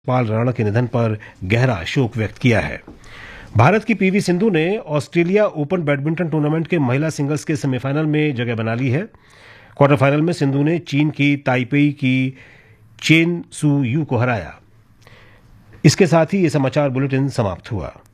पाल राणा के निधन पर गहरा शोक व्यक्त किया है। भारत की पीवी सिंधु ने ऑस्ट्रेलिया ओपन बैडमिंटन टूर्नामेंट के महिला सिंगल्स के सेमीफाइनल में जगह बना ली है। क्वार्टर फाइनल में सिंधु ने चीन की ताइपेई की चेन सू यू को हराया। इसके साथ ही ये समाचार बुलेटिन समाप्त हुआ।